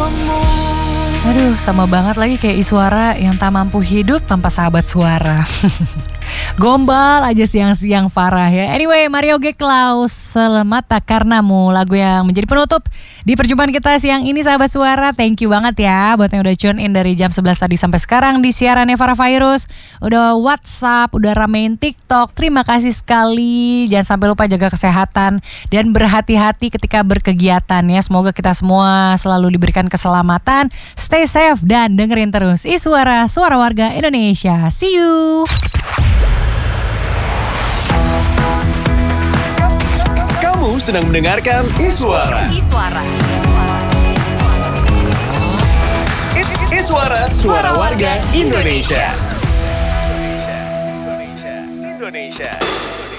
Aduh, sama banget lagi kayak Iswara yang tak mampu hidup tanpa sahabat suara. Gombal aja siang-siang Farah ya. Anyway, Mario G. Klaus, Selemata Karenamu, lagu yang menjadi penutup di perjumpaan kita siang ini sahabat suara. Thank you banget ya buat yang udah tune in dari jam 11 tadi sampai sekarang di siarannya Farah Virus. Udah WhatsApp, udah ramein TikTok. Terima kasih sekali. Jangan sampai lupa jaga kesehatan dan berhati-hati ketika berkegiatan ya. Semoga kita semua selalu diberikan keselamatan. Stay safe dan dengerin terus Iswara, suara warga Indonesia. See you. Kamu sedang mendengarkan Iswara. Iswara, suara warga Indonesia. Indonesia.